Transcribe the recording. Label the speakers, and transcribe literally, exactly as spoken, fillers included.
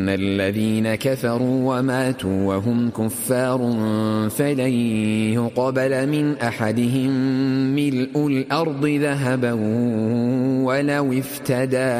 Speaker 1: إن الذين كفروا وماتوا وهم كفار فلن يقبل من أحدهم ملء الأرض ذهبا ولو افتدى